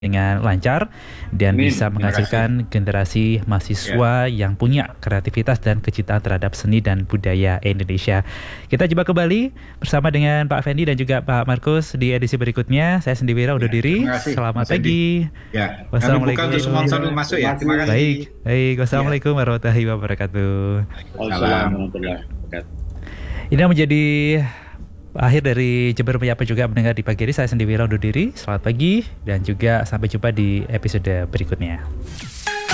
dengan lancar dan Amin. bisa Terima kasih. menghasilkan generasi mahasiswa yang punya kreativitas dan kecintaan terhadap seni dan budaya Indonesia. Kita jumpa kembali bersama dengan Pak Fendi dan juga Pak Markus di edisi berikutnya. Saya Sendi Wira undur diri. Terima kasih, Selamat Mas Edi. pagi. Ya, kami buka Wassalamualaikum. untuk semua yang masuk ya. Terima kasih. Baik. Wassalamualaikum warahmatullahi wabarakatuh. Salam. Ini menjadi akhir dari Jember Menyapa juga mendengar di pagi ini. Saya Sendi Wira undur diri. Selamat pagi dan juga sampai jumpa di episode berikutnya.